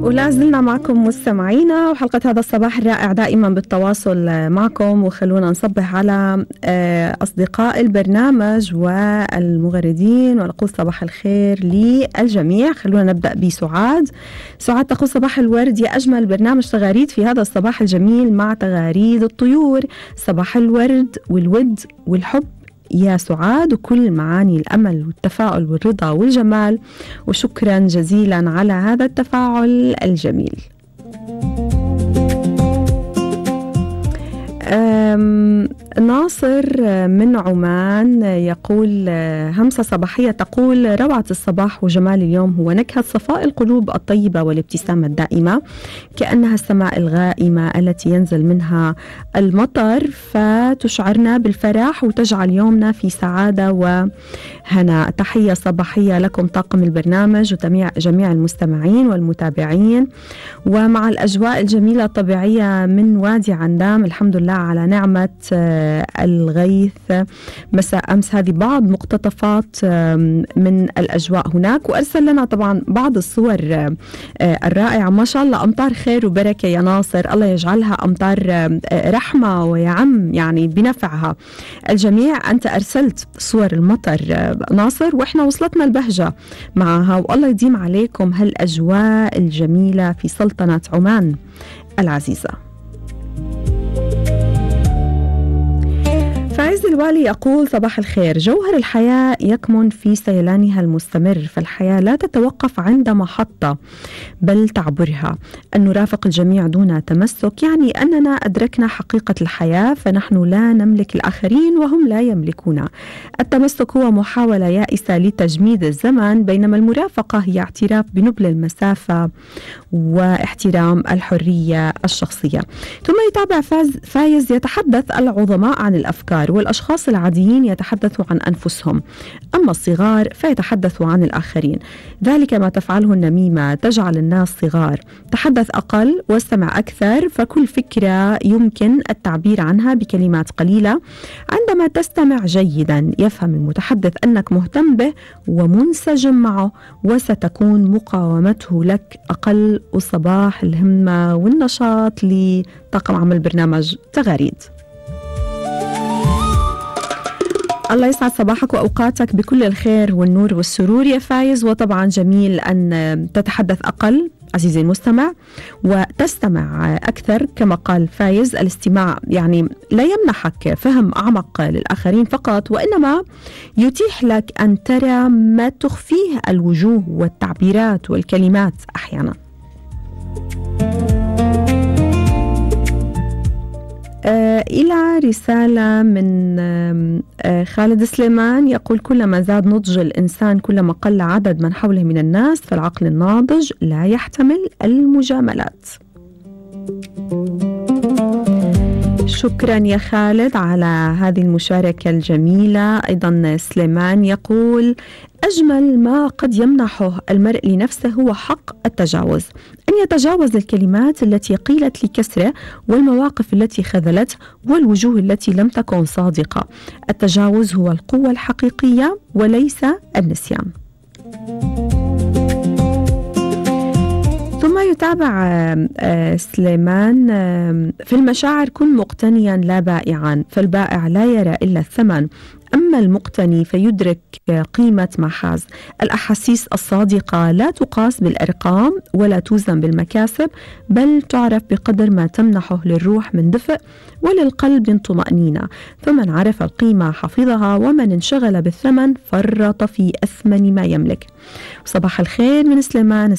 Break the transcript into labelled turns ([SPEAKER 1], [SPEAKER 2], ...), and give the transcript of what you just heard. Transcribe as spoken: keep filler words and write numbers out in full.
[SPEAKER 1] ولا زلنا معكم مستمعينا، وحلقة هذا الصباح الرائع دائما بالتواصل معكم. وخلونا نصبح على أصدقاء البرنامج والمغردين ونقول صباح الخير للجميع. خلونا نبدأ بسعاد. سعاد تقول صباح الورد، يا أجمل برنامج تغاريد في هذا الصباح الجميل مع تغاريد الطيور. صباح الورد والود والحب يا سعاد، وكل معاني الأمل والتفاؤل والرضا والجمال، وشكرا جزيلا على هذا التفاعل الجميل. ناصر من عمان يقول همسة صباحية تقول روعة الصباح وجمال اليوم هو نكهة صفاء القلوب الطيبة والابتسامة الدائمة، كأنها السماء الغائمة التي ينزل منها المطر فتشعرنا بالفرح وتجعل يومنا في سعادة وهنا. تحية صباحية لكم طاقم البرنامج وجميع جميع المستمعين والمتابعين. ومع الأجواء الجميلة الطبيعية من وادي عندام، الحمد لله على نعمة الغيث مساء أمس. هذه بعض مقتطفات من الأجواء هناك، وأرسل لنا طبعا بعض الصور الرائعة. ما شاء الله أمطار خير وبركة يا ناصر، الله يجعلها أمطار رحمة ويعم يعني بنفعها الجميع. أنت أرسلت صور المطر ناصر وإحنا وصلتنا البهجة معها، والله يديم عليكم هالأجواء الجميلة في سلطنة عمان العزيزة. فايز الوالي يقول صباح الخير، جوهر الحياة يكمن في سيلانها المستمر، فالحياة لا تتوقف عند محطة بل تعبرها. أن نرافق الجميع دون تمسك يعني أننا أدركنا حقيقة الحياة، فنحن لا نملك الآخرين وهم لا يملكونا. التمسك هو محاولة يائسة لتجميد الزمن، بينما المرافقة هي اعتراف بنبل المسافة واحترام الحرية الشخصية. ثم يتابع فايز يتحدث العظماء عن الأفكار، والأشخاص العاديين يتحدثوا عن أنفسهم، أما الصغار فيتحدثوا عن الآخرين. ذلك ما تفعله النميمة، تجعل الناس صغار. تحدث أقل واستمع أكثر، فكل فكرة يمكن التعبير عنها بكلمات قليلة. عندما تستمع جيدا يفهم المتحدث أنك مهتم به ومنسجم معه، وستكون مقاومته لك أقل. وصباح الهمة والنشاط لطاقم عمل برنامج تغاريد. الله يسعد صباحك وأوقاتك بكل الخير والنور والسرور يا فايز. وطبعا جميل أن تتحدث أقل عزيزي المستمع وتستمع أكثر. كما قال فايز، الاستماع يعني لا يمنحك فهم أعمق للآخرين فقط، وإنما يتيح لك أن ترى ما تخفيه الوجوه والتعبيرات والكلمات أحيانا. آه إلى رسالة من آه خالد سليمان يقول كلما زاد نضج الإنسان كلما قل عدد من حوله من الناس، فالعقل الناضج لا يحتمل المجاملات. شكرا يا خالد على هذه المشاركة الجميلة. أيضا سليمان يقول أجمل ما قد يمنحه المرء لنفسه هو حق التجاوز، أن يتجاوز الكلمات التي قيلت لكسره والمواقف التي خذلته والوجوه التي لم تكن صادقة. التجاوز هو القوة الحقيقية وليس النسيان. ثم يتابع سليمان في المشاعر كن مقتنيا لا بائعا، فالبائع لا يرى إلا الثمن، أما المقتني فيدرك قيمة ما حاز. الأحاسيس الصادقة لا تقاس بالأرقام ولا توزن بالمكاسب، بل تعرف بقدر ما تمنحه للروح من دفء وللقلب من طمأنينة. فمن عرف القيمة حفظها، ومن انشغل بالثمن فرط في أثمن ما يملك. صباح الخير من سليمان